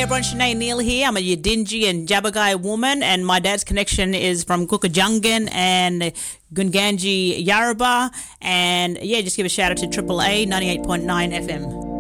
everyone, Sinead Neal here. I'm a Yidinji and Jabagai woman, and my dad's connection is from Kukajungan and Gunganji Yarrabah. And yeah, just give a shout out to Triple A 98.9 FM.